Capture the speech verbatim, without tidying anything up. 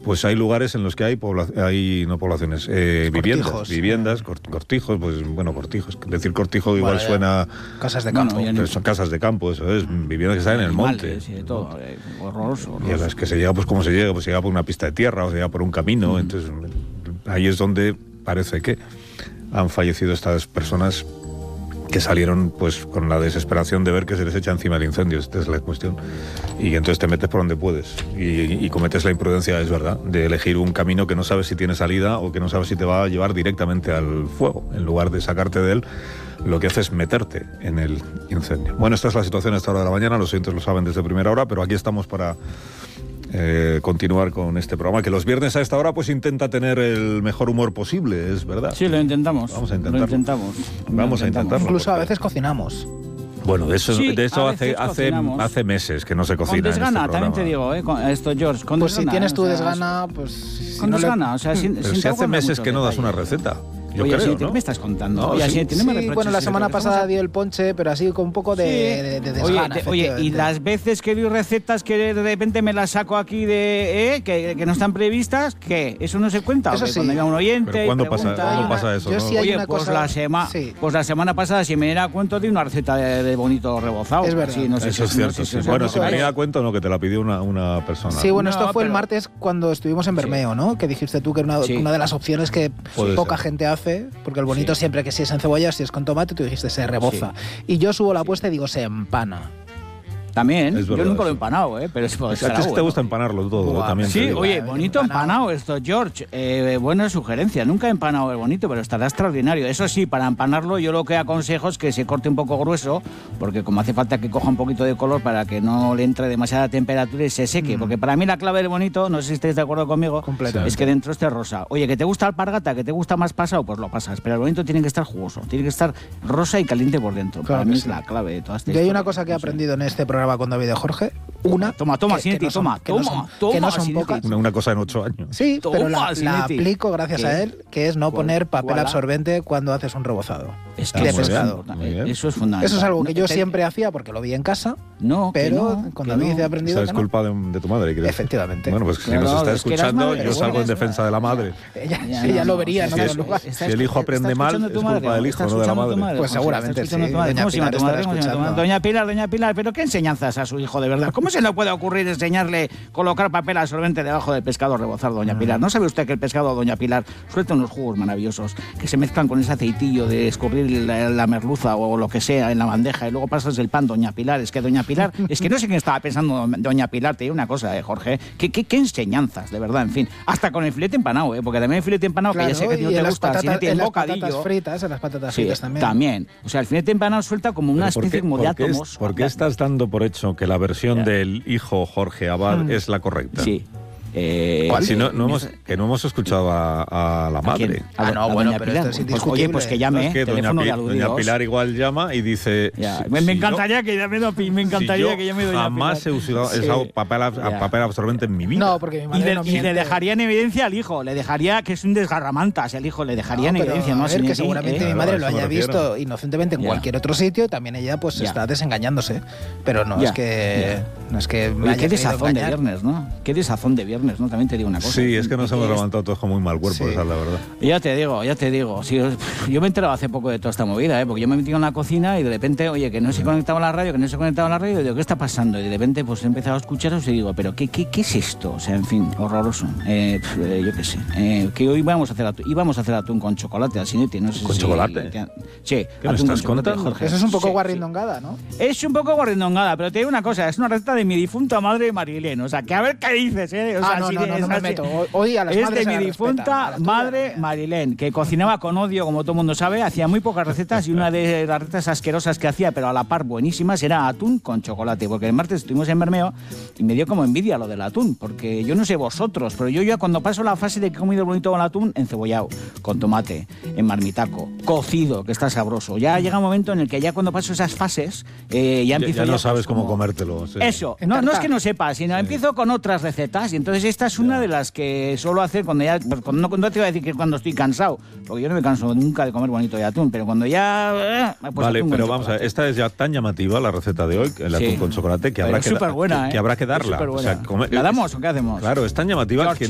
Pues hay lugares en los que hay, pobla hay no poblaciones, eh, viviendas, cortijos. viviendas, cort cortijos, pues bueno, cortijos. Decir cortijo igual bueno, suena... Casas de campo. Bueno, pero son casas de campo, eso es, viviendas que están en el monte. Sí, de todo, eh, horroroso, horroroso. Y a las que se llega, pues como se llega, pues se llega por una pista de tierra o se llega por un camino. Mm. Entonces, ahí es donde parece que han fallecido estas personas que salieron pues con la desesperación de ver que se les echa encima el incendio. Esta es la cuestión. Y entonces te metes por donde puedes y, y cometes la imprudencia, es verdad, de elegir un camino que no sabes si tiene salida o que no sabes si te va a llevar directamente al fuego. En lugar de sacarte de él, lo que hace es meterte en el incendio. Bueno, esta es la situación a esta hora de la mañana, los oyentes lo saben desde primera hora, pero aquí estamos para eh, continuar con este programa, que los viernes a esta hora pues intenta tener el mejor humor posible, es verdad. Sí, lo intentamos. Vamos a intentarlo. Lo intentamos. Vamos lo a intentarlo. Incluso a veces cocinamos. Bueno, de eso, sí, de eso hace, hace, cocinamos. hace meses que no se cocina. Con desgana, en este también te digo, ¿eh? Con esto, George. Con pues desgana, si tienes ¿eh? tu o sea, desgana, pues... Si con no desgana, le... o sea, sin, Pero sin si hace meses que no das detalle. una receta. Yo Oye, creo, Asieti, ¿no? ¿qué me estás contando? No, Oye, sí, Asieti, no me Sí, reproches bueno, la eso, semana que estamos pasada a- di el ponche, pero así con un poco de, Sí. de, de desgana. Oye, de- oye, y las veces que doy recetas que de repente me las saco aquí de eh, que, que no están previstas, ¿qué? ¿Eso no se cuenta? Eso ¿O qué? sí. Cuando llega un oyente Pero y ¿cuándo pasa- pregunta- cuándo pasa eso, Yo no? sí hay Oye, una pues, cosa... la sema, sí. pues la semana pasada, si me diera cuenta, de una receta de, de bonito rebozado. Es verdad. Sí, no sé Eso si- es cierto, no sé si sí. os Bueno, acordáis. si me venía a cuento, no, que te la pidió una, una persona. Sí, bueno, No, esto fue el pero- martes cuando estuvimos en Bermeo, ¿no? Que dijiste tú que era una, Sí. una de las opciones que Puede poca ser. gente hace, porque el bonito Sí. siempre que si es en cebolla, si es con tomate, tú dijiste se reboza. Y yo subo la apuesta y digo se empana. También, Es yo verdad, nunca lo he sí. empanado, ¿eh? Pero es O pues, sea, será que es que te bueno. gusta empanarlo todo, Buah, también. te Sí, digo. oye, Empanado. bonito empanado esto, George. Eh, buena sugerencia. Nunca he empanado el bonito, pero estará extraordinario. Eso sí, para empanarlo yo lo que aconsejo es que se corte un poco grueso, porque como hace falta que coja un poquito de color para que no le entre demasiada temperatura y se seque. Mm. Porque para mí la clave del bonito, no sé si estáis de acuerdo conmigo, Completamente. es que dentro esté rosa. Oye, que te gusta alpargata, que te gusta más pasado, pues lo pasas. Pero el bonito tiene que estar jugoso, tiene que estar rosa y caliente por dentro. Claro para que mí sí. es la clave de toda esta Y hay historia. una cosa que he No sé. aprendido en este programa con David y Jorge. Una. Toma, toma, que- Sinetti, que no son- toma, que no toma, son- toma, que no son Sinetti. pocas. Una, una cosa en ocho años. Sí, pero la, Toma, la Sinetti. aplico gracias ¿Qué? a él, que es no ¿Cuál? poner papel ¿Cuál? absorbente cuando haces un rebozado. Es Ah, que de eso es, pescado. fundamental. Muy bien. Eso es fundamental. Eso es algo que No, yo te- siempre hacía porque lo vi en casa, No, que pero no, con que David no. he aprendido Esa es que no. culpa de, de tu madre, ¿crees? Efectivamente. Bueno, pues Claro, si nos está es que eras escuchando, madre, yo pero salgo bueno, en defensa de la madre. Ella, Ya, ella no, lo vería, sí, no sí, me sí, lo lugar. está Si el hijo aprende ¿Está mal, escuchando tu es culpa madre? del ¿Está hijo, no de la escuchando tu madre. Pues José? seguramente ¿Está escuchando sí. tu madre? Doña ¿Cómo se llama Pilar tu madre? estará ¿Cómo se llama tu madre? escuchando. Doña Pilar, doña Pilar, ¿pero qué enseñanzas a su hijo, de verdad? ¿Cómo se le puede ocurrir enseñarle colocar papel absorbente debajo del pescado rebozado, doña Pilar? ¿No sabe usted que el pescado, doña Pilar, suelta unos jugos maravillosos que se mezclan con ese aceitillo de escurrir la, la merluza o lo que sea en la bandeja y luego pasas el pan, doña Pilar? Es que doña Pilar, es que no sé quién estaba pensando, doña Pilar, te digo una cosa, eh, Jorge, ¿qué, qué, qué enseñanzas, de verdad, en fin, hasta con el filete empanado, eh, porque también el filete empanado, que ya sé que a ti no y te en las gusta, patatas, si no en las bocadillo. patatas fritas, en las patatas Sí, fritas también. también. O sea, el filete empanado suelta como una Pero ¿por especie qué- como de por qué es- átomos. ¿Por qué estás dando por hecho que la versión Ya. del hijo Jorge Abad Mm. es la correcta? Sí. Eh, ¿Cuál? Si no, no mi- hemos, que no hemos escuchado a, a la ¿A quién? madre. A Ah, do- no, a bueno, doña pero Pilar. esto es Pues, indiscutible. oye, pues que No, llame, es que doña, teléfono Pi- de doña aludidos. Pilar igual llama y dice... Ya, si- me, me si encantaría yo- que llame, doña- me encantaría si yo que llame doña jamás Pilar. he usado, he Sí. usado papel, ab- Ya. papel absorbente en mi vida. No, porque mi Y, madre le, no y le miente. dejaría en evidencia al hijo, le dejaría que es un desgarramantas, el hijo le dejaría No, en pero, evidencia, a ¿no? ver, Sinetti, que seguramente ¿eh? mi Claro, madre a lo eso me haya refiero. visto inocentemente en Ya. cualquier otro sitio, también ella pues Ya. está desengañándose. Pero no Ya. es que no es que me Oye, haya qué querido desazón de engañar. viernes, ¿no? Qué desazón de viernes, ¿no? También te digo una cosa. Sí, es que nos ¿Qué hemos es? levantado todos con muy mal cuerpo, Sí. esa es la verdad. Ya te digo, ya te digo. Sí, yo me he enterado hace poco de toda esta movida, ¿eh? Porque yo me he metido en la cocina y de repente, oye, que no se conectaba la radio, que no se conectaba la radio, y digo, ¿qué está pasando? Y de repente, pues he empezado a escucharos y digo, ¿pero qué, qué, qué es esto? O sea, en fin, horroroso. Eh, pf, eh, yo qué sé. Eh, que hoy íbamos a hacer atún, íbamos a hacer atún con chocolate al Sinetti, no sé ¿Con si- chocolate? te- Sí, ¿Qué me atún con estás chocolate, contando? Jorge. Eso es un poco Sí, guarrindongada, ¿no? sí. Es un poco guarrindongada, pero te digo una cosa, es una receta de mi difunta madre Marilén. O sea, que a ver qué dices, ¿eh? O sea, Ah, no, si no, no, es no me así- meto. Hoy a las es madres de se mi las respetan, a difunta la tuya, madre ya. Marilén, que cocinaba con odio, como todo el mundo sabe, hacía muy pocas recetas y una de las recetas asquerosas que hacía, pero a la par buenísimas, era atún con chocolate. Porque el martes estuvimos en Bermeo y me dio como envidia lo del atún, porque yo no sé vosotros, pero yo ya cuando paso la fase de que he comido bonito con el atún, encebollado, con tomate, en marmitaco, cocido, que está sabroso. Ya llega un momento en el que ya cuando paso esas fases, eh, ya Ya, empiezo ya no pues, sabes cómo como- comértelo. sí. Eso, En no, no es tartar. que no sepa, sino empiezo con otras recetas y entonces esta es una de las que suelo hacer cuando ya, pues, cuando, no, no te voy a decir que cuando estoy cansado, porque yo no me canso nunca de comer bonito de atún, pero cuando ya... eh, pues vale, atún con pero vamos a ver, chocolate. esta es ya tan llamativa la receta de hoy, el Sí. atún con chocolate, que Pero habrá es que, da- superbuena, que, ¿eh? que habrá que Es darla. superbuena. O sea, come- ¿La damos o qué hacemos? Claro, es tan llamativa George, que